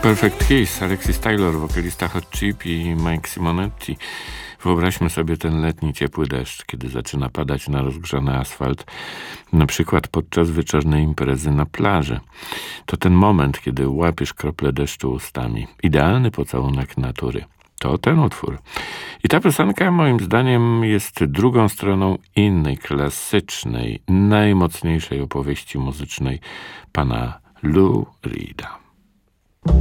Perfect Kiss, Alexis Taylor, wokalista Hot Chip i Mike Simonetti. Wyobraźmy sobie ten letni, ciepły deszcz, kiedy zaczyna padać na rozgrzany asfalt, na przykład podczas wieczornej imprezy na plaży. To ten moment, kiedy łapiesz krople deszczu ustami. Idealny pocałunek natury. To ten utwór. I ta piosenka moim zdaniem jest drugą stroną innej, klasycznej, najmocniejszej opowieści muzycznej pana Lou Reeda.